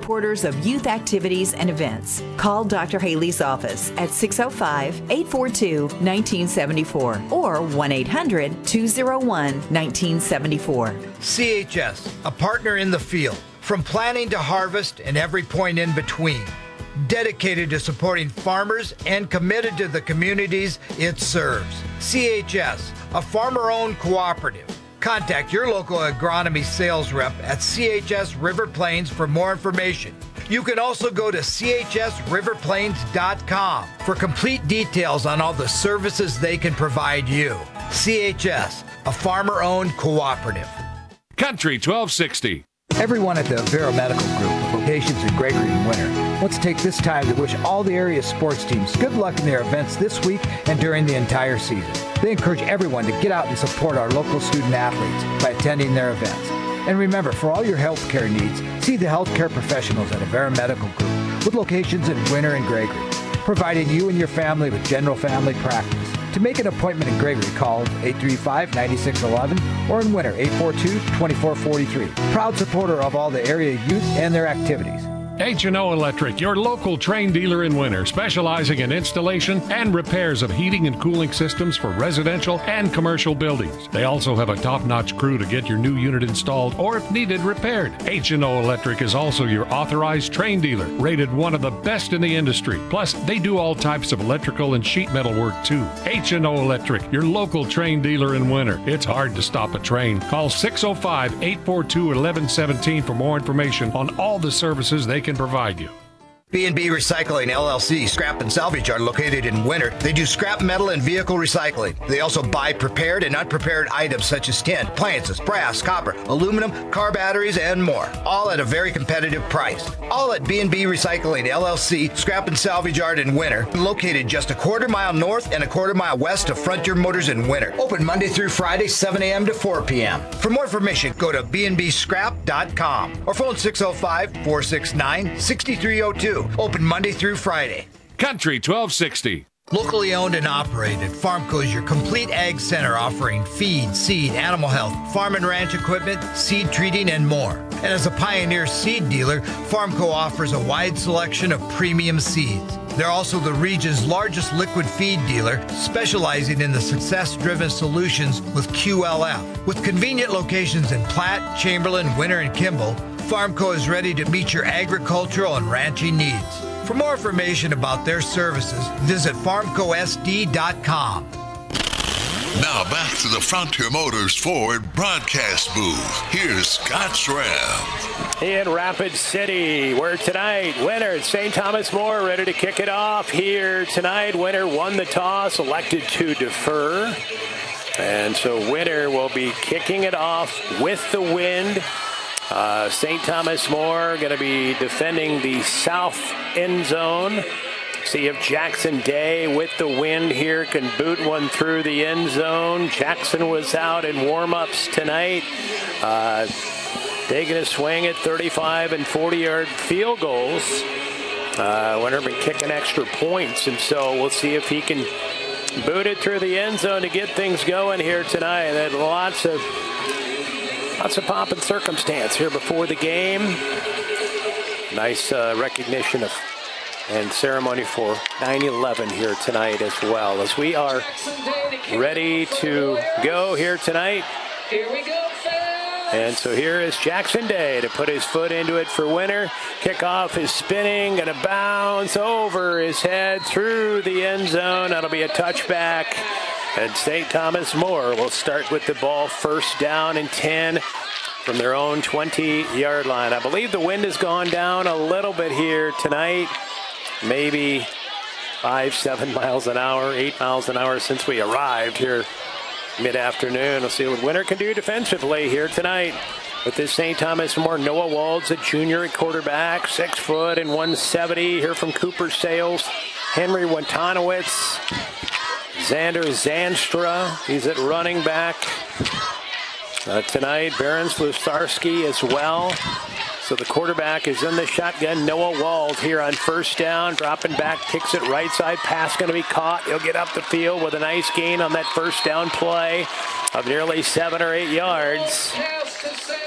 supporters of youth activities and events. Call Dr. Haley's office at 605-842-1974 or 1-800-201-1974. CHS, a partner in the field, from planting to harvest and every point in between. Dedicated to supporting farmers and committed to the communities it serves. CHS, a farmer-owned cooperative. Contact your local agronomy sales rep at CHS River Plains for more information. You can also go to chsriverplains.com for complete details on all the services they can provide you. CHS, a farmer-owned cooperative. Country 1260. Everyone at the Vero Medical Group, with locations in Gregory and Winter, wants to take this time to wish all the area sports teams good luck in their events this week and during the entire season. They encourage everyone to get out and support our local student athletes by attending their events. And remember, for all your healthcare needs, see the healthcare professionals at Vero Medical Group, with locations in Winter and Gregory, providing you and your family with general family practice. To make an appointment in Gregory, call 835-9611 or in Winter, 842-2443. Proud supporter of all the area youth and their activities. H&O Electric, your local Trane dealer in Winter, specializing in installation and repairs of heating and cooling systems for residential and commercial buildings. They also have a top-notch crew to get your new unit installed or, if needed, repaired. H&O Electric is also your authorized Trane dealer, rated one of the best in the industry. Plus, they do all types of electrical and sheet metal work, too. H&O Electric, your local Trane dealer in Winter. It's hard to stop a Trane. Call 605-842-1117 for more information on all the services they can provide you. B&B Recycling LLC, scrap and salvage are located in Winter. They do scrap metal and vehicle recycling. They also buy prepared and unprepared items such as tin, appliances, brass, copper, aluminum, car batteries, and more. All at a very competitive price. All at B&B Recycling LLC, scrap and salvage yard in Winter, located just a quarter mile north and a quarter mile west of Frontier Motors in Winter. Open Monday through Friday, 7 a.m. to 4 p.m. For more information, go to bnbscrap.com or phone 605-469-6302. Open Monday through Friday. Country 1260. Locally owned and operated, Farmco is your complete ag center offering feed, seed, animal health, farm and ranch equipment, seed treating, and more. And as a pioneer seed dealer, Farmco offers a wide selection of premium seeds. They're also the region's largest liquid feed dealer, specializing in the success-driven solutions with QLF. With convenient locations in Platte, Chamberlain, Winter, and Kimball, Farmco is ready to meet your agricultural and ranching needs. For more information about their services, visit farmcosd.com. Now back to the Frontier Motors Ford broadcast booth. Here's Scott Schramm. In Rapid City, where tonight, Winter, St. Thomas More ready to kick it off here tonight. Winter won the toss, elected to defer. And so Winter will be kicking it off with the wind. St. Thomas More going to be defending the south end zone. See if Jackson Day with the wind here can boot one through the end zone. Jackson was out in warm-ups tonight. Taking a swing at 35 and 40-yard field goals. Winter been kicking extra points, and so we'll see if he can boot it through the end zone to get things going here tonight. And lots of pomp and circumstance here before the game. Nice recognition of and ceremony for 9/11 here tonight as well, as we are ready to go here tonight. Here we go, fans. And so here is Jackson Day to put his foot into it for Winter. Kickoff is spinning, going to bounce over his head through the end zone. That'll be a touchback. And St. Thomas More will start with the ball, first down and 10 from their own 20-yard line. I believe the wind has gone down a little bit here tonight. Maybe 5-7 miles an hour, 8 miles an hour since we arrived here mid-afternoon. We'll see what Winter can do defensively here tonight with this St. Thomas More. Noah Walds, a junior at quarterback, 6 foot and 170 here from Cooper Sales. Henry Wantanowicz. Xander Zanstra, he's at running back. Tonight, Barron Slusarski as well. So the quarterback is in the shotgun. Noah Walls here on first down, dropping back, kicks it right side. Pass going to be caught. He'll get up the field with a nice gain on that first down play of nearly 7 or 8 yards.